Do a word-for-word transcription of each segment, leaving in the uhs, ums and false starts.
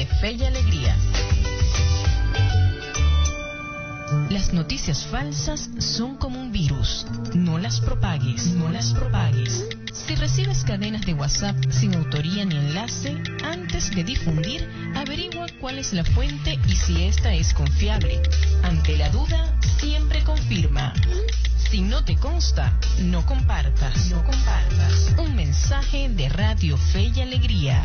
Fe y Alegría. Las noticias falsas son como un virus. No las propagues, no las propagues. Si recibes cadenas de WhatsApp sin autoría ni enlace, antes de difundir, averigua cuál es la fuente y si esta es confiable. Ante la duda, siempre confirma. Si no te consta, no compartas, no compartas. Un mensaje de Radio Fe y Alegría.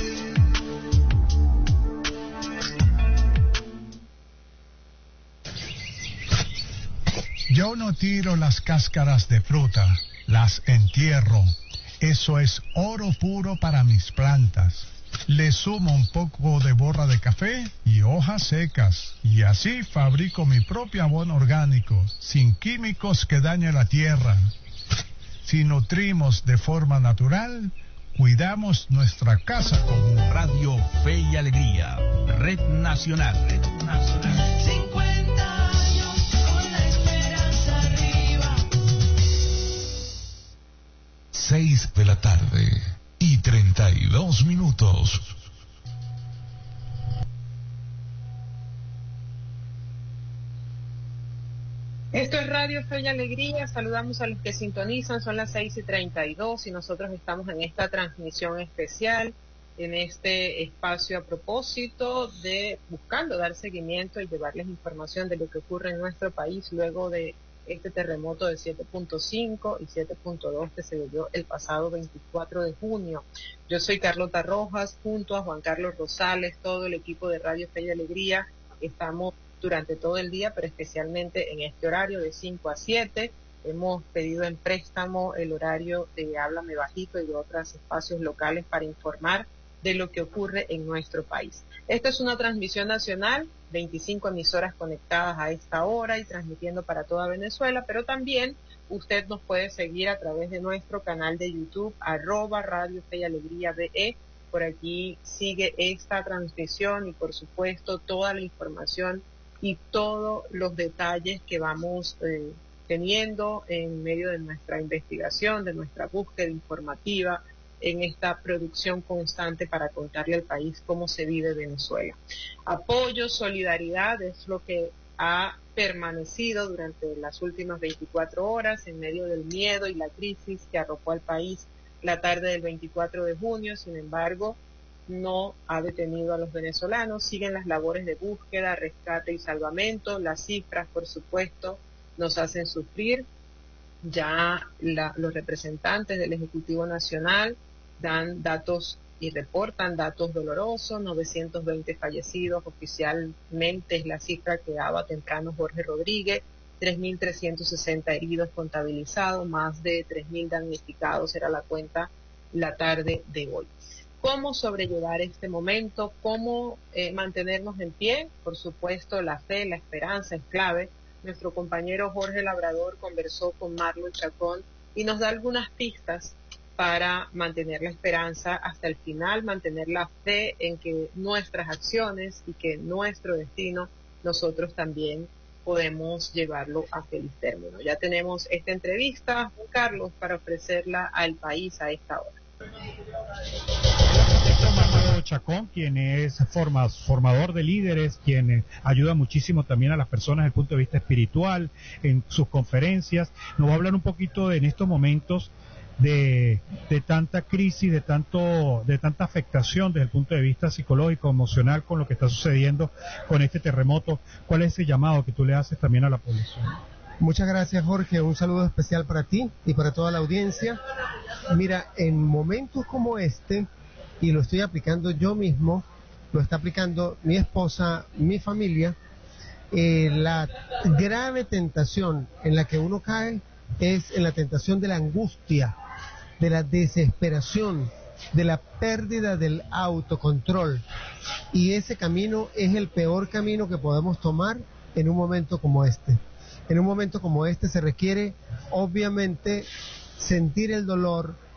Yo no tiro las cáscaras de fruta, las entierro. Eso es oro puro para mis plantas. Le sumo un poco de borra de café y hojas secas, y así fabrico mi propio abono orgánico, sin químicos que dañen la tierra. Si nutrimos de forma natural, cuidamos nuestra casa con Radio Fe y Alegría, Red Nacional. Red Nacional. cincuenta años con la esperanza arriba. Seis de la tarde y treinta y dos minutos. Esto es Radio Fe y Alegría. Saludamos a los que sintonizan. Son las seis y treinta y dos y nosotros estamos en esta transmisión especial, en este espacio a propósito de buscando dar seguimiento y llevarles información de lo que ocurre en nuestro país luego de este terremoto de siete punto cinco y siete punto dos que se vivió el pasado veinticuatro de junio. Yo soy Carlota Rojas, junto a Juan Carlos Rosales, todo el equipo de Radio Fe y Alegría. Estamos durante todo el día, pero especialmente en este horario de cinco a siete. Hemos pedido en préstamo el horario de Háblame Bajito y de otros espacios locales para informar de lo que ocurre en nuestro país. Esta es una transmisión nacional, veinticinco emisoras conectadas a esta hora y transmitiendo para toda Venezuela, pero también usted nos puede seguir a través de nuestro canal de YouTube, arroba Radio Fe y Alegría B E. Por aquí sigue esta transmisión y por supuesto toda la información y todos los detalles que vamos eh, teniendo en medio de nuestra investigación, de nuestra búsqueda informativa, en esta producción constante para contarle al país cómo se vive Venezuela. Apoyo, solidaridad es lo que ha permanecido durante las últimas veinticuatro horas en medio del miedo y la crisis que arropó al país la tarde del veinticuatro de junio. Sin embargo, no ha detenido a los venezolanos. Siguen las labores de búsqueda, rescate y salvamento. Las cifras, por supuesto, nos hacen sufrir. Ya la, los representantes del Ejecutivo Nacional dan datos y reportan datos dolorosos, novecientos veinte fallecidos, oficialmente es la cifra que daba temprano Jorge Rodríguez, tres mil trescientos sesenta heridos contabilizados, más de tres mil damnificados era la cuenta la tarde de hoy. ¿Cómo sobrellevar este momento? ¿Cómo eh, mantenernos en pie? Por supuesto, la fe, la esperanza es clave. Nuestro compañero Jorge Labrador conversó con Marlon Chacón y nos da algunas pistas para mantener la esperanza hasta el final, mantener la fe en que nuestras acciones y que nuestro destino, nosotros también podemos llevarlo a feliz término. Ya tenemos esta entrevista, Juan Carlos, para ofrecerla al país a esta hora. Marlon Chacón, quien es forma, formador de líderes, quien ayuda muchísimo también a las personas desde el punto de vista espiritual en sus conferencias, nos va a hablar un poquito de, en estos momentos de, de tanta crisis, de tanto, de tanta afectación desde el punto de vista psicológico, emocional, con lo que está sucediendo con este terremoto. ¿Cuál es ese llamado que tú le haces también a la población? Muchas gracias, Jorge. Un saludo especial para ti y para toda la audiencia. Mira, en momentos como este, y lo estoy aplicando yo mismo, lo está aplicando mi esposa, mi familia, eh, la grave tentación en la que uno cae es en la tentación de la angustia, de la desesperación, de la pérdida del autocontrol. Y ese camino es el peor camino que podemos tomar en un momento como este. En un momento como este se requiere, obviamente, sentir el dolor,